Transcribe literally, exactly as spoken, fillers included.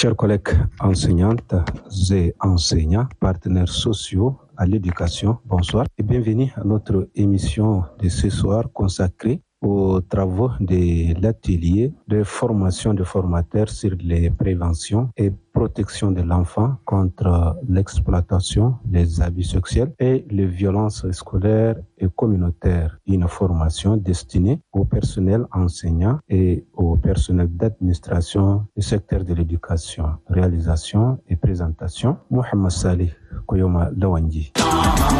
Chers collègues enseignantes et enseignants, partenaires sociaux à l'éducation, bonsoir et bienvenue à notre émission de ce soir consacrée aux travaux de l'atelier de formation de formateurs sur les préventions et protection de l'enfant contre l'exploitation, les abus sexuels et les violences scolaires et communautaires. Une formation destinée au personnel enseignant et au personnel d'administration du secteur de l'éducation. Réalisation et présentation, Mohamed Salih Koyoma Lawanji.